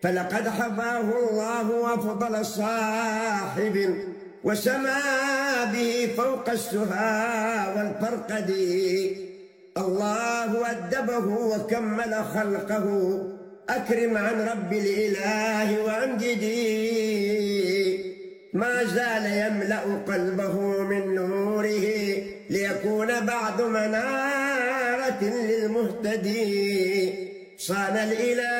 فلقد حفاه الله وفضل صاحب وسما به فوق السها والفرقد. الله أدبه وكمل خلقه أكرم عن رب الإله وأمجدي. ما زال يملأ قلبه من نوره ليكون بعد منارة للمهتدي. صان الإله